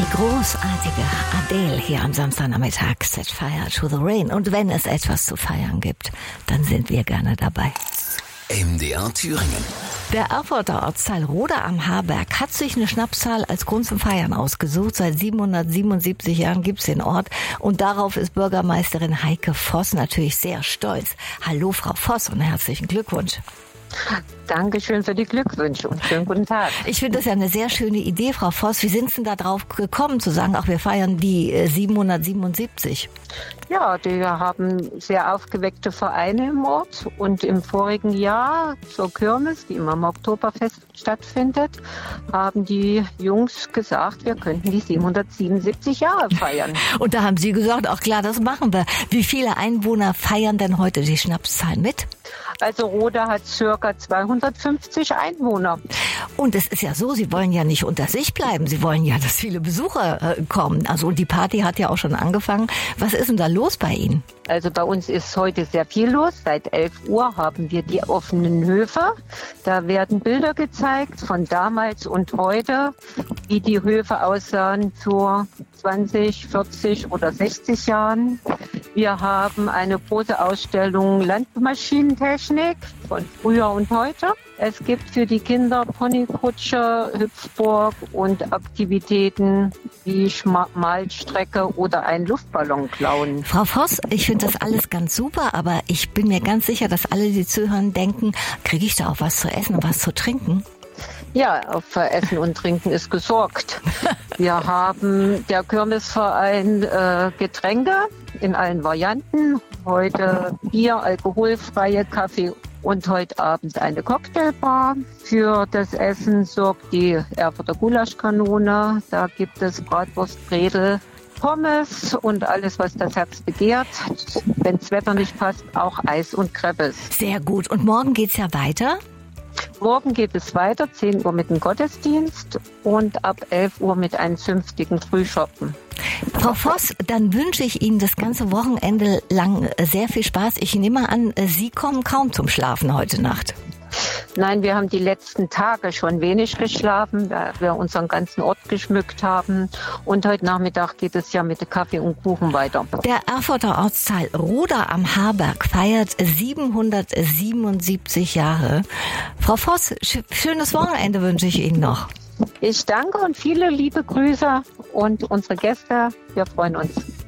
Die großartige Adele hier am Samstagnachmittag, Set Fire to the Rain. Und wenn es etwas zu feiern gibt, dann sind wir gerne dabei. MDR Thüringen. Der Erfurter Ortsteil Roda am Haarberg hat sich eine Schnapszahl als Grund zum Feiern ausgesucht. Seit 777 Jahren gibt's den Ort und darauf ist Bürgermeisterin Heike Voss natürlich sehr stolz. Hallo Frau Voss und herzlichen Glückwunsch. Dankeschön für die Glückwünsche und schönen guten Tag. Ich finde das ja eine sehr schöne Idee, Frau Voss. Wie sind Sie denn da drauf gekommen, zu sagen, ach, wir feiern die 777? Ja, die haben sehr aufgeweckte Vereine im Ort und im vorigen Jahr zur Kirmes, die immer im Oktoberfest stattfindet, haben die Jungs gesagt, wir könnten die 777 Jahre feiern. Und da haben Sie gesagt, ach klar, das machen wir. Wie viele Einwohner feiern denn heute die Schnapszahl mit? Also Roda hat circa 250 Einwohner. Und es ist ja so, Sie wollen ja nicht unter sich bleiben. Sie wollen ja, dass viele Besucher kommen. Also und die Party hat ja auch schon angefangen. Was ist denn da los bei Ihnen? Also bei uns ist heute sehr viel los. Seit 11 Uhr haben wir die offenen Höfe. Da werden Bilder gezeigt von damals und heute, wie die Höfe aussahen vor 20, 40 oder 60 Jahren. Wir haben eine große Ausstellung Landmaschinentechnik von früher und heute. Es gibt für die Kinder Ponykutsche, Hüpfburg und Aktivitäten wie Malstrecke oder ein Luftballon klauen. Frau Voss, ich finde das alles ganz super, aber ich bin mir ganz sicher, dass alle, die zuhören, denken, kriege ich da auch was zu essen und was zu trinken? Ja, auf Essen und Trinken ist gesorgt. Wir haben der Kirmesverein Getränke in allen Varianten. Heute Bier, alkoholfreie Kaffee und heute Abend eine Cocktailbar. Für das Essen sorgt die Erfurter Gulaschkanone. Da gibt es Bratwurst, Bredel, Pommes und alles, was das Herz begehrt. Wenn das Wetter nicht passt, auch Eis und Crepes. Sehr gut. Und morgen geht's ja weiter? Morgen geht es weiter, 10 Uhr mit dem Gottesdienst und ab 11 Uhr mit einem zünftigen Frühschoppen. Frau Voss, dann wünsche ich Ihnen das ganze Wochenende lang sehr viel Spaß. Ich nehme an, Sie kommen kaum zum Schlafen heute Nacht. Nein, wir haben die letzten Tage schon wenig geschlafen, da wir unseren ganzen Ort geschmückt haben. Und heute Nachmittag geht es ja mit Kaffee und Kuchen weiter. Der Erfurter Ortsteil Roda am Haarberg feiert 777 Jahre. Frau Voss, schönes Wochenende wünsche ich Ihnen noch. Ich danke und viele liebe Grüße und unsere Gäste, wir freuen uns.